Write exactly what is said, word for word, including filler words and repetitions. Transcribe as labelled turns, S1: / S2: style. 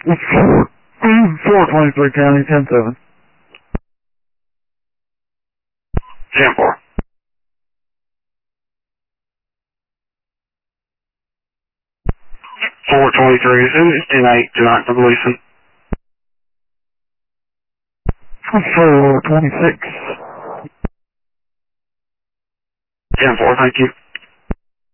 S1: It's four, four twenty-three County, ten seven.
S2: ten four. four twenty-three, it's ten eight tonight for the Gleason.
S1: four twenty-six.
S2: ten four, thank you.